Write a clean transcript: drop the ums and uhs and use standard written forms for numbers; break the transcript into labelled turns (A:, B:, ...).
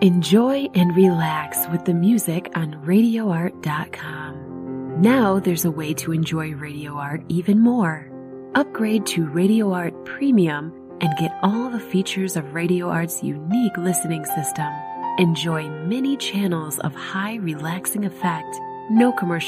A: Enjoy and relax with the music on RadioArt.com. Now there's a way to enjoy Radio Art even more. Upgrade to Radio Art Premium and get all the features of Radio Art's unique listening system. Enjoy many channels of high relaxing effect, no commercial